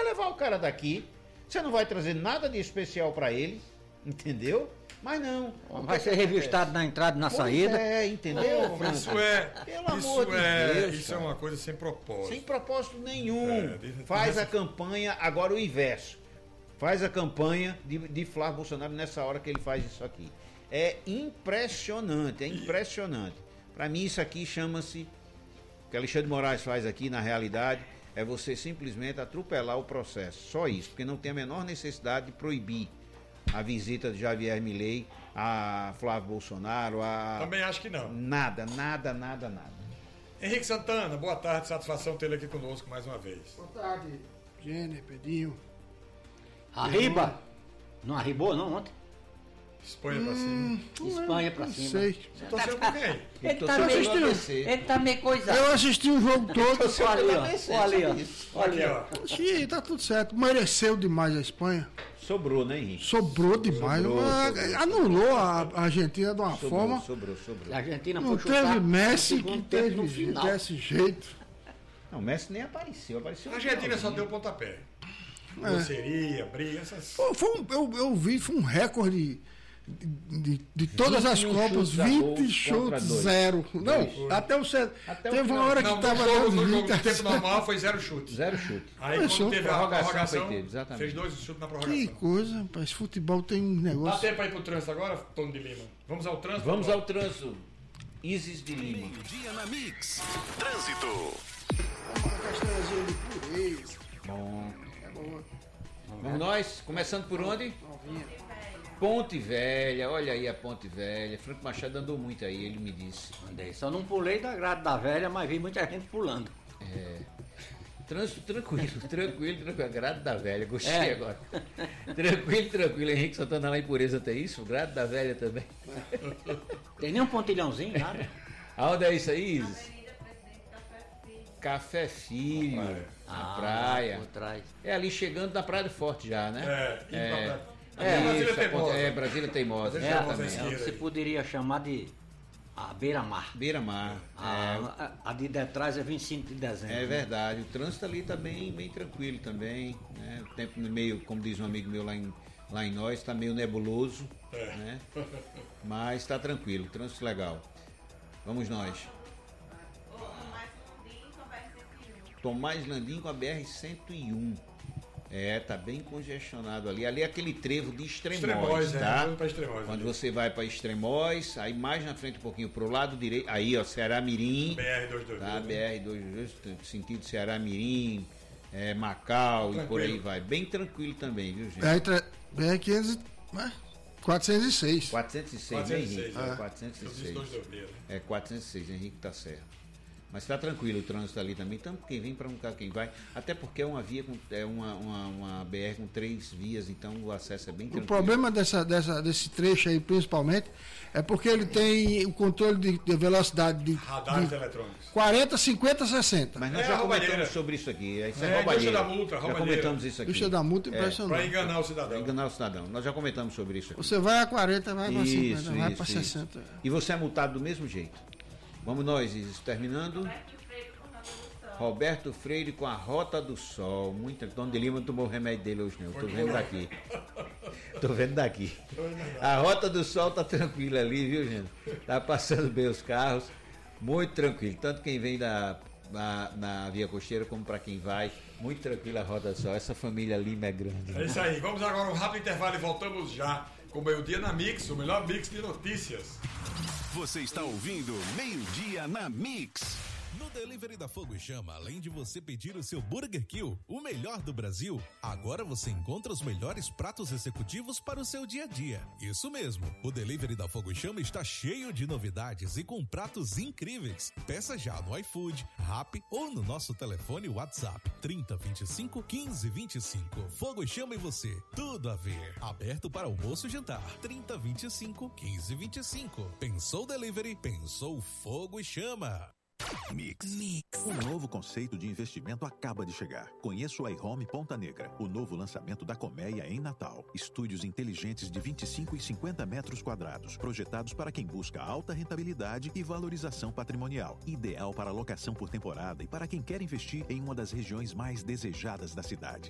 levar o cara daqui, você não vai trazer nada de especial para ele, entendeu? Mas não. Vai ser revistado na entrada e na saída. Entendeu? Pelo amor de Deus. Isso é uma coisa sem propósito. Sem propósito nenhum. Faz a campanha, agora o inverso. Faz a campanha de Flávio Bolsonaro nessa hora que ele faz isso aqui. É impressionante, Para mim isso aqui chama-se, o que Alexandre de Moraes faz aqui na realidade, é você simplesmente atropelar o processo. Só isso, porque não tem a menor necessidade de proibir a visita de Javier Milei a Flávio Bolsonaro, Também acho que não. Nada. Henrique Santana, boa tarde, satisfação tê-lo aqui conosco mais uma vez. Boa tarde, Jenner, Pedinho. Arriba! Não arribou não ontem? Espanha pra cima. Espanha pra Não cima. sei. Você torceu com quem? Ele tá meio coisado. Eu assisti o jogo todo. Olha ali, ó. Sim, tá tudo certo. Mereceu demais a Espanha. Sobrou, né, Henrique? Sobrou demais. Anulou a Argentina de uma forma. Sobrou. A Argentina Não foi teve chutar Messi no que segundo tempo, no teve final. desse jeito. Não, o Messi nem apareceu. A Argentina só deu pontapé. Grosseria, briga, essas... Pô, eu vi, foi um recorde de todas as 21 Copas, chutes a 20 gol contra chutes, 2. 0. Não, Dois. até o centro. Até o Teve uma final. hora que Não, tava no jogo, dando no 20 a tempo normal foi 0 chutes. 0 chute. Aí Fechou. quando teve a Prorrogação prorrogação, foi teve, exatamente. fez 2 chutes na Que prorrogação. coisa, rapaz. Futebol tem um Dá negócio. tempo aí pro trânsito agora, Tony de Lima? Vamos ao trânsito? Vamos ao trânsito. Isis de Lima. Meio-dia na Mix. Trânsito. Uma castanhazinha de pureza. Bom. É boa. Vamos nós, começando por onde? Novinha. Ponte Velha, olha aí a Ponte Velha. Franco Machado andou muito aí, ele me disse. Andei. Só não pulei da grade da velha, mas vi muita gente pulando. Trânsito tranquilo. A grade da Velha, gostei É. agora. Tranquilo. Henrique Santana lá em Pureza tem isso? Grade da Velha também. Tem nem um pontilhãozinho, nada. Aonde é isso aí, Isis? Café Filho, na praia. Por trás. É ali chegando na Praia do Forte já, né? Brasília isso, Teimosa. Brasília Teimosa, Brasília Teimosa, exatamente. esquerda. Você poderia chamar de a beira-mar. Beira-mar. A de detrás é 25 de dezembro. É verdade, o trânsito ali está bem tranquilo também, né? O tempo meio, como diz um amigo meu lá em Nós, está meio nebuloso, né? Mas está tranquilo, trânsito legal. Vamos nós. Tomás Landim com a BR-101. Tá bem congestionado ali. Ali é aquele trevo de Extremóis, tá? Pra Extremóis, Quando ali. você vai para Extremóis, aí mais na frente um pouquinho pro lado direito, aí ó, Ceará Mirim, BR-222. tá? né? BR-222, sentido Ceará Mirim, Macau e por aí vai. Bem tranquilo também, viu, gente? BR-500, 406. 406, né, Henrique? 406, é. 406. Eu disse 226, né? 406, Henrique tá certo. Mas está tranquilo o trânsito ali também, tanto quem vem para um carro quem vai, até porque é uma via uma BR com 3 vias, então o acesso é bem tranquilo. O problema desse trecho aí, principalmente, é porque ele tem o controle de velocidade de Radares eletrônicos. 40, 50, 60. Mas nós É já a roubalheira. comentamos sobre isso aqui. Isso É, é roubalheira. indústria da multa, Já roubalheira. comentamos isso aqui. Isso é da multa Pra impressionante. enganar o cidadão. Enganar o cidadão. Nós já comentamos sobre isso aqui. Você vai a 40, vai para 50, vai para isso. 60. E você é multado do mesmo jeito. Vamos nós, Isis, terminando. Roberto Freire com a Rota do Sol. Muito. Tom de Lima não tomou o remédio dele hoje, não. Eu tô vendo daqui. A Rota do Sol tá tranquila ali, viu, gente? Tá passando bem os carros. Muito tranquilo. Tanto quem vem na Via Costeira como para quem vai. Muito tranquila a Rota do Sol. Essa família Lima é grande. É isso aí. Vamos agora a um rápido intervalo e voltamos já com o Meio-Dia na Mix, o melhor mix de notícias. Você está ouvindo Meio-Dia na Mix. No Delivery da Fogo e Chama, além de você pedir o seu Burger Kill, o melhor do Brasil, agora você encontra os melhores pratos executivos para o seu dia a dia. Isso mesmo, o Delivery da Fogo e Chama está cheio de novidades e com pratos incríveis. Peça já no iFood, Rappi ou no nosso telefone WhatsApp 3025 1525. Fogo e Chama e você, tudo a ver. Aberto para almoço e jantar 3025 1525. Pensou Delivery, pensou Fogo e Chama. Mix. Um novo conceito de investimento acaba de chegar. Conheça o iHome Ponta Negra, o novo lançamento da Colmeia em Natal. Estúdios inteligentes de 25 e 50 metros quadrados, projetados para quem busca alta rentabilidade e valorização patrimonial. Ideal para locação por temporada e para quem quer investir em uma das regiões mais desejadas da cidade.